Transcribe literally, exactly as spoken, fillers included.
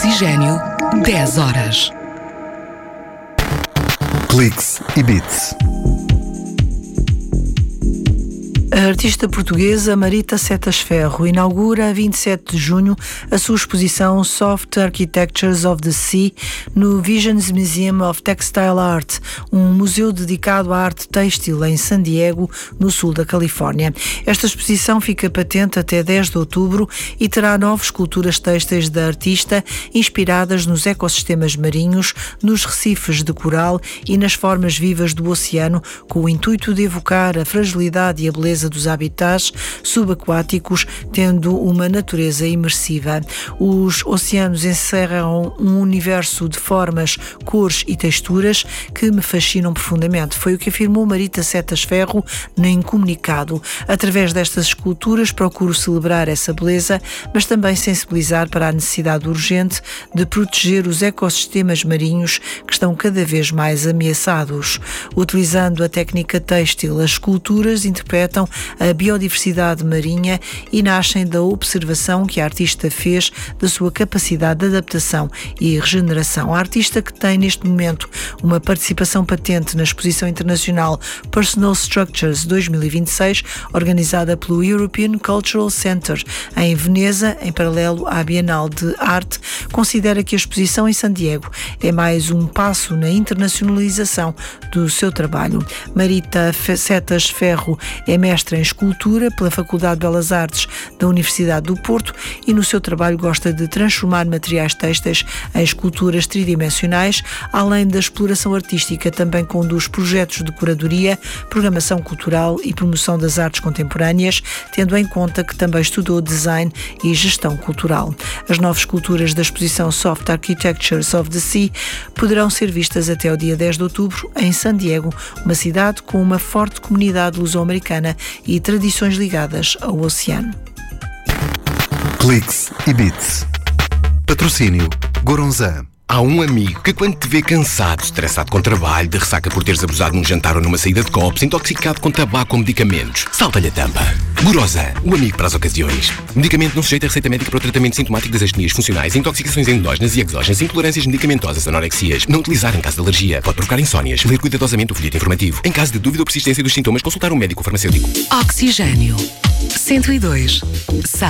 Oxigênio, dez horas. Cliques e Beats. A artista portuguesa Marita Setas Ferro inaugura a vinte e sete de junho a sua exposição Soft Architectures of the Sea no Visions Museum of Textile Art, um museu dedicado à arte têxtil em San Diego, no sul da Califórnia. Esta exposição fica patente até dez de outubro e terá nove esculturas têxteis da artista inspiradas nos ecossistemas marinhos, nos recifes de coral e nas formas vivas do oceano, com o intuito de evocar a fragilidade e a beleza dos habitats subaquáticos, tendo uma natureza imersiva. Os oceanos encerram um universo de formas, cores e texturas que me fascinam profundamente. Foi o que afirmou Marita Setas Ferro em comunicado. Através destas esculturas procuro celebrar essa beleza, mas também sensibilizar para a necessidade urgente de proteger os ecossistemas marinhos que estão cada vez mais ameaçados. Utilizando a técnica têxtil, as esculturas interpretam a biodiversidade marinha e nascem da observação que a artista fez da sua capacidade de adaptação e regeneração. A artista, que tem neste momento uma participação patente na exposição internacional Personal Structures dois mil e vinte e seis, organizada pelo European Cultural Center em Veneza, em paralelo à Bienal de Arte, considera que a exposição em San Diego é mais um passo na internacionalização do seu trabalho. Marita Setas Ferro é mestre em escultura pela Faculdade de Belas Artes da Universidade do Porto e no seu trabalho gosta de transformar materiais têxteis em esculturas tridimensionais. Além da exploração artística, também conduz projetos de curadoria, programação cultural e promoção das artes contemporâneas, tendo em conta que também estudou design e gestão cultural. As nove esculturas da exposição Soft Architectures of the Sea poderão ser vistas até o dia dez de outubro em San Diego, uma cidade com uma forte comunidade luso-americana e tradições ligadas ao oceano. Cliques e Beats. Patrocínio Goronzan. Há um amigo que, quando te vê cansado, estressado com trabalho, de ressaca por teres abusado num jantar ou numa saída de copos, intoxicado com tabaco ou medicamentos, salta-lhe a tampa. Goronzan, o amigo para as ocasiões. Medicamento não sujeito a receita médica para o tratamento sintomático das astenias funcionais, intoxicações endógenas e exógenas, intolerâncias medicamentosas, anorexias. Não utilizar em caso de alergia. Pode provocar insónias. Ler cuidadosamente o folheto informativo. Em caso de dúvida ou persistência dos sintomas, consultar um médico farmacêutico. Oxigênio, cento e dois.